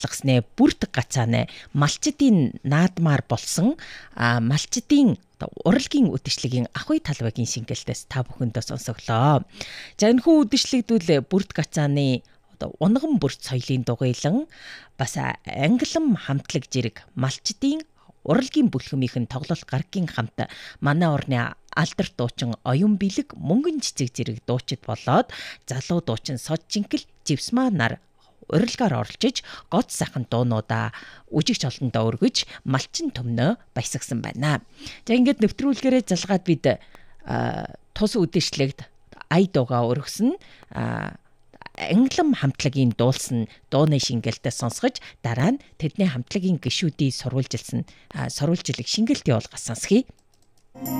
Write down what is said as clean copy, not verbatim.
лагснэ бүрт гацаанэ малчдын наадмаар болсон малчдын урлагийн үдшилгийн ахуй талбайгийн шингэлтээс та бүхэндээ сонсоглоо. За энэ хүү үдшилэгдүүл бүрт гацааны унган бүрт соёлын дугуйлан бас англим хамтлаг зэрэг малчдын урлагийн бүлхмийнхэн тоглолт гарагийн хамт манай орны алдар дуучин оюун бэлэг мөнгөн цэцэг зэрэг дуучид болоод залуу дуучин сод жинкэл живсмаа нар урилгаар оролцож гот сайхан дуунуудаа үжигч олондоо өргөж малчин төмнөө баясгсан байна. За ингээд нэвтрүүлгээрээ залгаад бид тус үдэшлэгт ая дуугаа өргөсөн англим хамтлагийн дуулсан дууны шингэлтээ сонсгож дараа нь тэдний хамтлагийн гишүүдийн сурвалжилсан сурвалжилаг шингэлтийн уулгаас сонсхий.